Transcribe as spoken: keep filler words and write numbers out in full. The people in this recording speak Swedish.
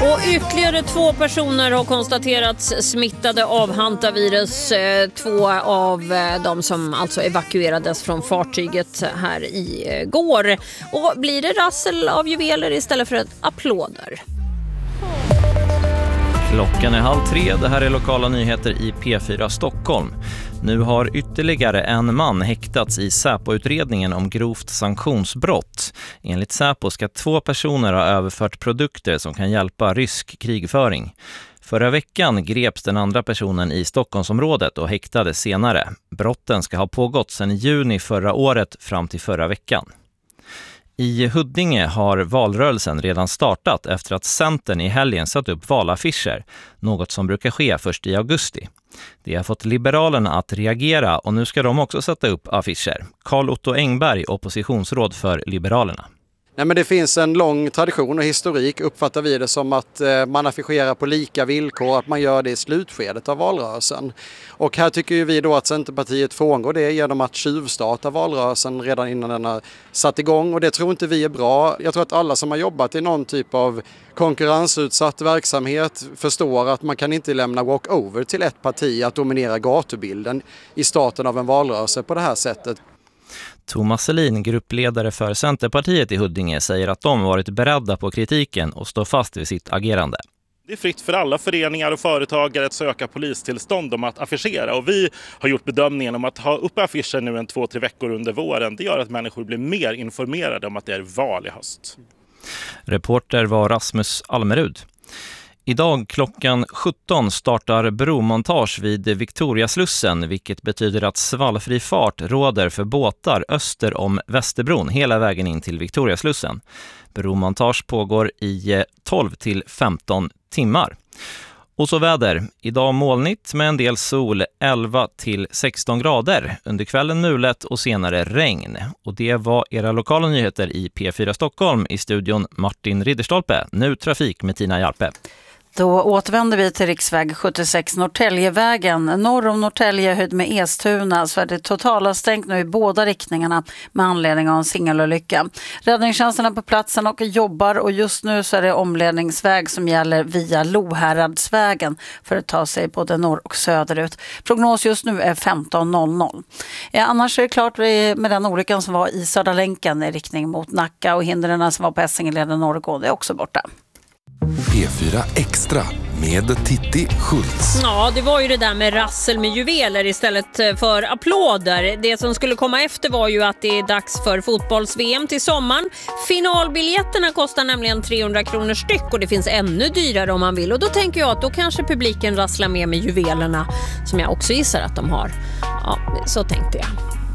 Och ytterligare två personer har konstaterats smittade av hantavirus. Två av de som alltså evakuerades från fartyget här i går. Och blir det rassel av juveler istället för applåder? Klockan är halv tre, det här är lokala nyheter i P fyra Stockholm. Nu har ytterligare en man häktats i Säpo-utredningen om grovt sanktionsbrott. Enligt Säpo ska två personer ha överfört produkter som kan hjälpa rysk krigföring. Förra veckan greps den andra personen i Stockholmsområdet och häktades senare. Brotten ska ha pågått sedan juni förra året fram till förra veckan. I Huddinge har valrörelsen redan startat efter att Centern i helgen satt upp valaffischer, något som brukar ske först i augusti. Det har fått Liberalerna att reagera och nu ska de också sätta upp affischer. Carl Otto Engberg, oppositionsråd för Liberalerna. Nej, men det finns en lång tradition och historik, uppfattar vi det som att man affischerar på lika villkor, att man gör det i slutskedet av valrörelsen. Och här tycker ju vi då att Centerpartiet frångår det genom att tjuvstarta valrörelsen redan innan den har satt igång, och det tror inte vi är bra. Jag tror att alla som har jobbat i någon typ av konkurrensutsatt verksamhet förstår att man kan inte lämna walkover till ett parti att dominera gatubilden i starten av en valrörelse på det här sättet. Thomas Selin, gruppledare för Centerpartiet i Huddinge, säger att de varit beredda på kritiken och står fast vid sitt agerande. Det är fritt för alla föreningar och företagare att söka polistillstånd om att affischera, och vi har gjort bedömningen om att ha upp affischer nu en två, tre veckor under våren. Det gör att människor blir mer informerade om att det är val i höst. Reporter var Rasmus Almerud. Idag klockan sjutton startar bromontage vid Victoriaslussen, vilket betyder att svallfri fart råder för båtar öster om Västerbron hela vägen in till Victoriaslussen. Bromontage pågår i tolv till femton timmar. Och så väder. Idag molnigt med en del sol, elva till sexton grader. Under kvällen mulet och senare regn. Och det var era lokala nyheter i P fyra Stockholm. I studion Martin Ridderstolpe. Nu trafik med Tina Jarpe. Då återvänder vi till riksväg sjuttiosex Norrtäljevägen. Norr om Norrtälje höjd med Estuna, så är det totala stängt nu i båda riktningarna med anledning av en singelolycka. Räddningstjänsten är på platsen och jobbar, och just nu så är det omledningsväg som gäller via Lohäradsvägen för att ta sig både norr och söderut. Prognos just nu är femton noll noll. Ja, annars är det klart med den olyckan som var i Södra länken i riktning mot Nacka, och hindren som var på Essingeleden norrgående är också borta. P fyra Extra med Titti Schultz. Ja, det var ju det där med rassel med juveler istället för applåder. Det som skulle komma efter var ju att det är dags för fotbolls-V M till sommaren. Finalbiljetterna kostar nämligen trehundra kronor styck, och det finns ännu dyrare om man vill. Och då tänker jag att då kanske publiken rasslar med med juvelerna, som jag också gissar att de har. Ja, så tänkte jag.